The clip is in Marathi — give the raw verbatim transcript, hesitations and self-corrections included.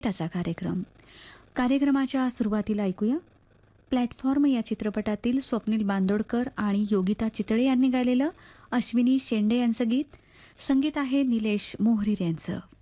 त्याचा कार्यक्रम. कार्यक्रमाच्या सुरुवातीला ऐकूया प्लॅटफॉर्म या चित्रपटातील स्वप्नील बांदोडकर आणि योगिता चितळे यांनी गायलेलं अश्विनी शेंडे यांचं गीत. संगीत आहे निलेश मोहरीर यांचं.